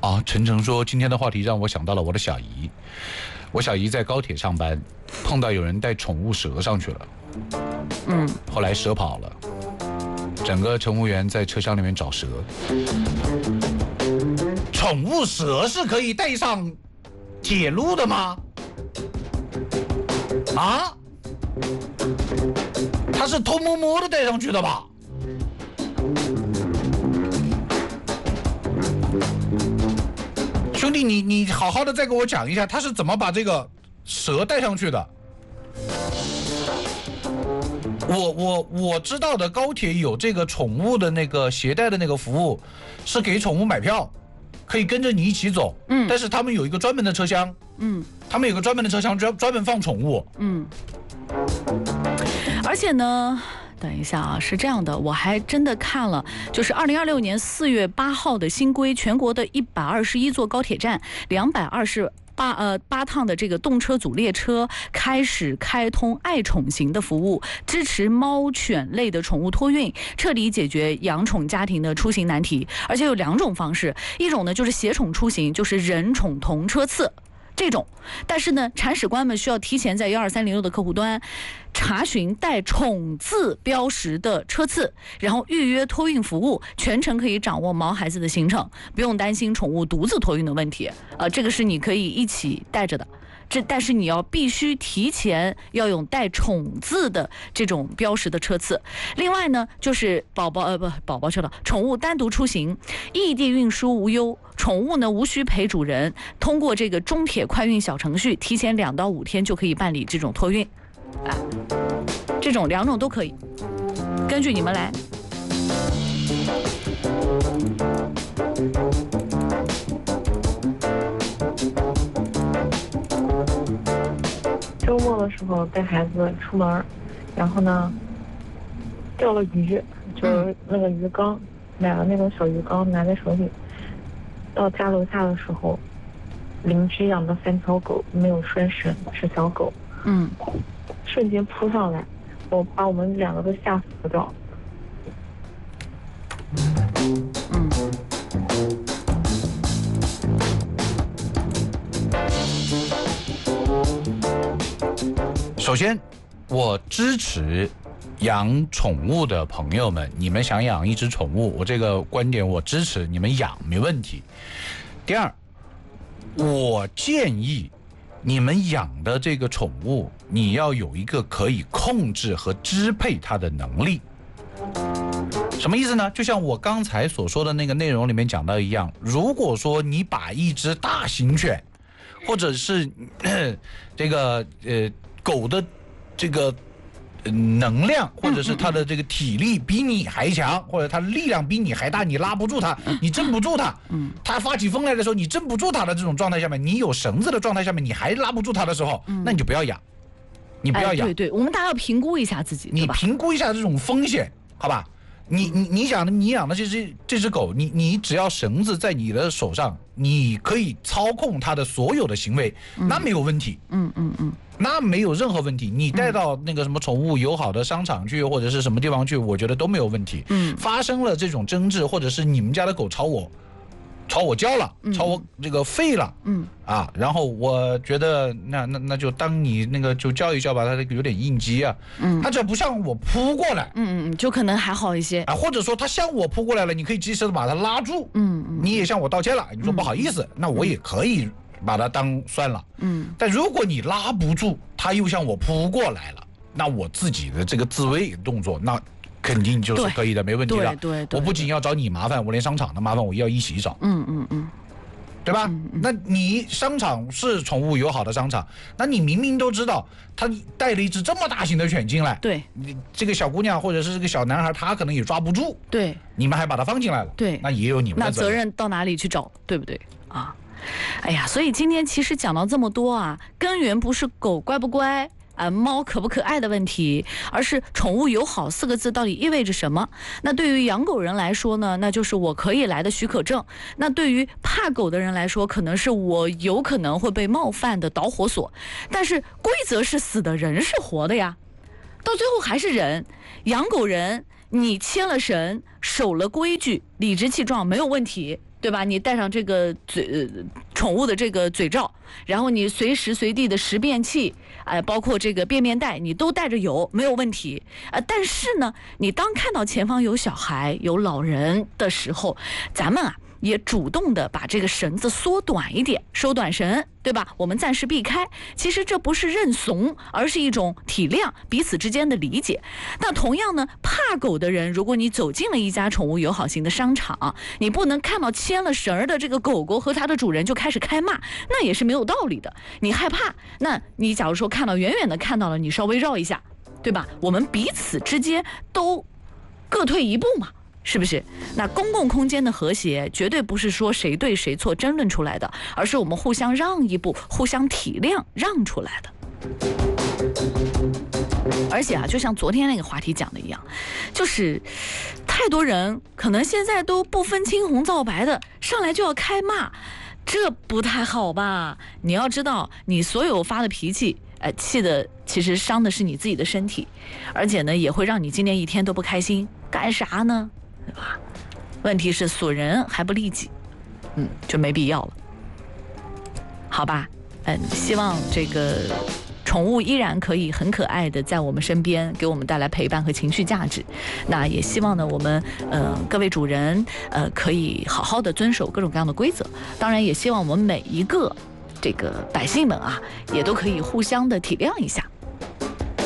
晨晨说今天的话题让我想到了我的小姨，我小姨在高铁上班，碰到有人带宠物蛇上去了，后来蛇跑了，整个乘务员在车厢里面找蛇。宠物蛇是可以带上铁路的吗？他是偷摸摸的带上去的吧？兄弟，你好好的再给我讲一下，他是怎么把这个蛇带上去的？我知道的，高铁有这个宠物的那个携带的那个服务，是给宠物买票，可以跟着你一起走。但是他们有一个专门的车厢。他们有个专门的车厢专门放宠物。 而且呢。等一下啊，是这样的，我还真的看了，就是2026年4月8号的新规，全国的121座高铁站，228趟的这个动车组列车开始开通爱宠型的服务，支持猫犬类的宠物托运，彻底解决养宠家庭的出行难题。而且有2种方式，一种呢就是携宠出行，就是人宠同车次。这种，但是呢，铲屎官们需要提前在12306的客户端查询带宠字标识的车次，然后预约托运服务，全程可以掌握毛孩子的行程，不用担心宠物独自托运的问题。这个是你可以一起带着的。但是你要必须提前要用带宠字的这种标识的车次。另外呢，就是宝宝去了，宠物单独出行，异地运输无忧，宠物呢无需陪主人，通过这个中铁快运小程序，提前2到5天就可以办理这种托运。这种2种都可以，根据你们来。 周末的时候带孩子出门，然后呢钓了鱼，就是那个鱼缸，买了那种小鱼缸拿在手里。到家楼下的时候，邻居养的3条狗没有拴绳，是小狗，瞬间扑上来，把我们2个都吓死掉。 首先，我支持养宠物的朋友们，你们想养一只宠物，我这个观点我支持，你们养没问题。第二，我建议你们养的这个宠物，你要有一个可以控制和支配它的能力。什么意思呢？就像我刚才所说的那个内容里面讲到一样，如果说你把一只大型犬，或者是这个狗的这个能量，或者是它的这个体力比你还强，或者它的力量比你还大，你拉不住它，你镇不住它，它发起疯来的时候你镇不住它的这种状态下面，你有绳子的状态下面你还拉不住它的时候，那你就不要养，你不要养。 对，我们大家要评估一下自己， 你评估一下这种风险，好吧？你养的这只狗，你只要绳子在你的手上，你可以操控它的所有的行为，那没有问题。那没有任何问题。你带到那个什么宠物友好的商场去，或者是什么地方去，我觉得都没有问题。发生了这种争执，或者是你们家的狗朝我叫了，朝我这个吠了，然后我觉得那就当你那个就叫一叫吧，它有点应激啊，它只要不向我扑过来， 就可能还好一些啊，或者说它向我扑过来了，你可以及时的把它拉住，你也向我道歉了，你说不好意思，那我也可以把它当算了，但如果你拉不住，它又向我扑过来了，那我自己的这个自卫动作，那肯定就是可以的，没问题的。 对， 我不仅要找你麻烦，我连商场的麻烦我也要一起找。对吧？那你商场是宠物友好的商场，那你明明都知道他带了一只这么大型的犬进来， 对， 你这个小姑娘或者是这个小男孩，他可能也抓不住， 对， 你们还把他放进来了， 对， 那也有你们的责任到哪里去找，对不对啊？哎呀，所以今天其实讲到这么多啊，根源不是狗乖不乖。猫可不可爱的问题，而是宠物友好4个字到底意味着什么？那对于养狗人来说呢，那就是我可以来的许可证；那对于怕狗的人来说，可能是我有可能会被冒犯的导火索。但是规则是死的，人是活的呀，到最后还是人。养狗人，你牵了绳，守了规矩，理直气壮没有问题。 对吧？你戴上这个宠物的这个嘴罩，然后你随时随地的识便器，包括这个便便袋，你都带着有，没有问题。但是呢，你当看到前方有小孩、有老人的时候，咱们也主动的把这个绳子缩短一点，收短绳，对吧？我们暂时避开。其实这不是认怂，而是一种体谅，彼此之间的理解。那同样呢，怕狗的人，如果你走进了一家宠物友好型的商场，你不能看到牵了绳儿的这个狗狗和它的主人就开始开骂，那也是没有道理的。你害怕，那你假如说看到远远的看到了，你稍微绕一下，对吧？我们彼此之间都各退一步嘛。是不是？那公共空间的和谐绝对不是说谁对谁错争论出来的，而是我们互相让一步，互相体谅让出来的。而且就像昨天那个话题讲的一样，就是太多人可能现在都不分青红皂白的上来就要开骂，这不太好吧？你要知道，你所有发的脾气，气的其实伤的是你自己的身体，而且呢，也会让你今天一天都不开心。干啥呢？对吧？问题是损人还不利己，就没必要了，好吧？希望这个宠物依然可以很可爱的在我们身边，给我们带来陪伴和情绪价值。那也希望呢，我们各位主人可以好好的遵守各种各样的规则。当然，也希望我们每一个这个百姓们也都可以互相的体谅一下。